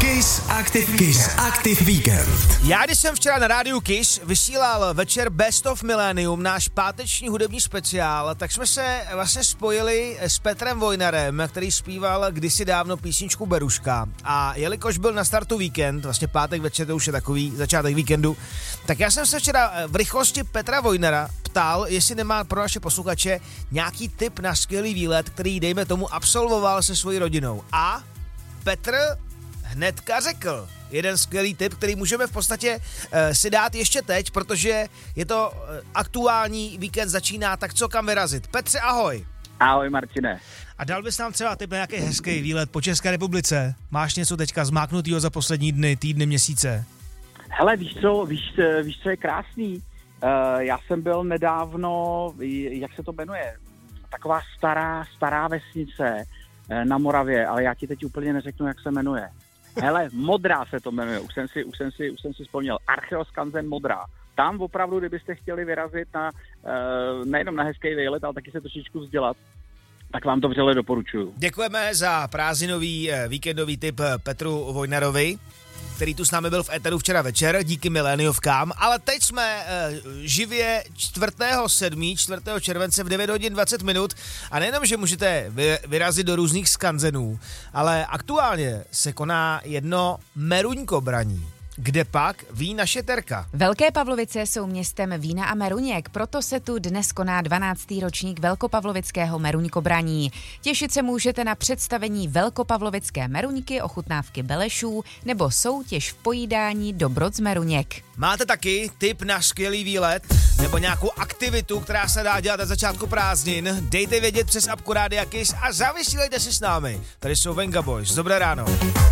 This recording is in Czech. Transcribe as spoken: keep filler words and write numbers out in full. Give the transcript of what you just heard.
Kiss Active, Kiss Active Weekend. Já, když jsem včera na rádiu Kiss vysílal večer Best of Millennium, náš páteční hudební speciál, tak jsme se vlastně spojili s Petrem Vojnarem, který zpíval kdysi dávno písničku Beruška. A jelikož byl na startu víkend, vlastně pátek večer, to už je takový začátek víkendu, tak já jsem se včera v rychlosti Petra Vojnara ptal, jestli nemá pro naše posluchače nějaký tip na skvělý výlet, který, dejme tomu, absolvoval se svojí rodinou. A Petr hnedka řekl jeden skvělý tip, který můžeme v podstatě uh, si dát ještě teď, protože je to uh, aktuální, víkend začíná, tak co kam vyrazit. Petře, ahoj. Ahoj, Martine. A dal bys nám třeba tip na nějaký hezký výlet po České republice? Máš něco teďka zmáknutýho za poslední dny, týdny, měsíce? Hele, víš co, víš, víš, co je krásný? Uh, já jsem byl nedávno, jak se to jmenuje, taková stará, stará vesnice uh, na Moravě, ale já ti teď úplně neřeknu, jak se jmenuje. Hele, Modrá se to jmenuje, už jsem si, už jsem si, už jsem si vzpomněl. Archeoskanzen Modrá. Tam opravdu, kdybyste chtěli vyrazit na, uh, nejenom na hezký výlet, ale taky se trošičku vzdělat, tak vám to vřele doporučuju. Děkujeme za prázdninový víkendový tip Petru Vojnarovi, který tu s námi byl v éteru včera večer, díky miléniovkám, ale teď jsme e, živě čtvrtého sedmého čtvrtého července v devět hodin dvacet minut a nejenom, že můžete vy, vyrazit do různých skanzenů, ale aktuálně se koná jedno meruňkobraní. Kde pak ví naše Terka? Velké Pavlovice jsou městem vína a meruněk, proto se tu dnes koná dvanáctý ročník velkopavlovického meruňkobraní. Těšit se můžete na představení velkopavlovické meruňky, ochutnávky belešů nebo soutěž v pojídání dobrot z meruněk. Máte taky tip na skvělý výlet nebo nějakou aktivitu, která se dá dělat na začátku prázdnin? Dejte vědět přes apku Rádia Kiss a zavysílejte si s námi. Tady jsou Venga Boys. Dobré ráno.